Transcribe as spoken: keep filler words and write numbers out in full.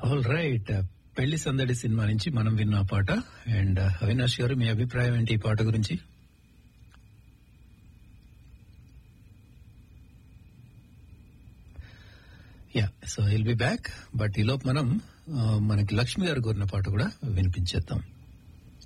All right, పెళ్లి సందడి cinema నుంచి మనం విన్న ఆ పాట. అండ్ అవినాష్ గారు, మీ అభిప్రాయం ఏంటి ఈ పాట గురించి? Yeah, so will be back. But ఈలోపు మనం ఆ, మనకి లక్ష్మి గారు కోరిన పాట కూడా వినిపించేద్దాం.